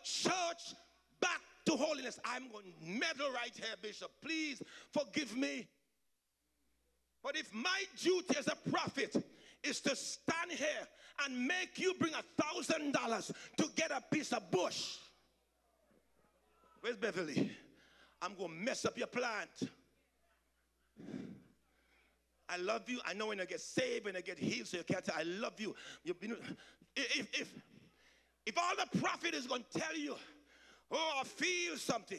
church back to holiness. I'm going to meddle right here, Bishop. Please forgive me. But if my duty as a prophet is to stand here and make you bring $1,000 to get a piece of bush, where's Beverly? I'm going to mess up your plant. I love you. I know when I get saved, when I get healed, so you can't say, I love you. If all the prophet is going to tell you, oh, I feel something,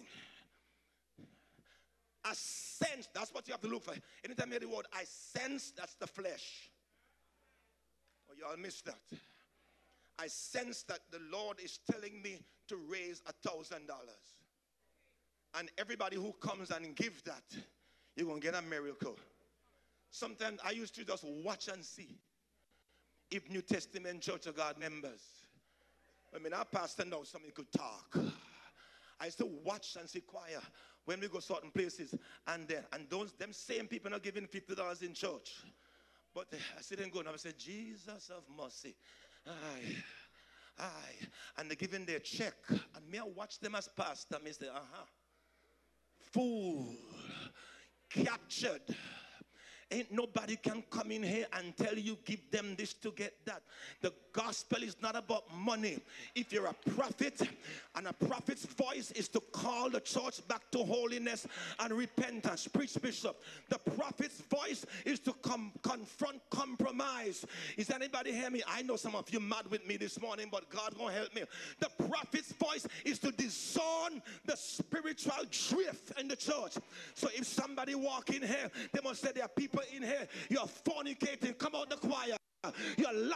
I sense, that's what you have to look for. Anytime you hear the word, I sense, that's the flesh. Oh, y'all missed that. I sense that the Lord is telling me to raise $1,000. And everybody who comes and gives that, you're going to get a miracle. Sometimes I used to just watch and see if New Testament Church of God members, I mean, our pastor knows something could talk. I used to watch and see choir when we go certain places, and them same people are giving $50 in church. But I see them going, I said, Jesus of mercy. Aye. And they're giving their check. And me, I watch them as pastor. Me say, fool, captured. Ain't nobody can come in here and tell you give them this to get that. The gospel is not about money. If you're a prophet, and a prophet's voice is to call the church back to holiness and repentance. Preach, Bishop. The prophet's voice is to confront compromise. Is anybody hear me? I know some of you mad with me this morning, but God gonna help me. The prophet's voice is to discern the spiritual drift in the church. So if somebody walk in here, they must say there are people in here, you're fornicating, come out the choir. You're